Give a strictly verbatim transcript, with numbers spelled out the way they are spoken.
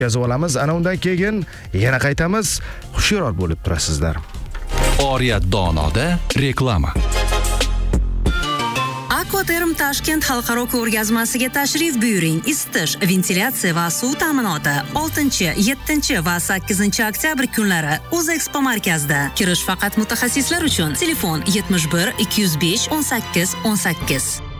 Yozib olamiz, ana undan keyin yana qaytamiz. Xushyor bo'lib turasizlar. Oriyat donoda reklama. Aquaterm Tashkent xalqaro ko'rgazmasiga tashrif buyuring. Isitish, ventilyatsiya va suv ta'minoti oltinchi, yettinchi va sakkizinchi oktyabr kunlari O'zekspo markazida. Kirish faqat mutaxassislar uchun. Telefon yetmish bir ikki yuz besh o'n sakkiz o'n sakkiz.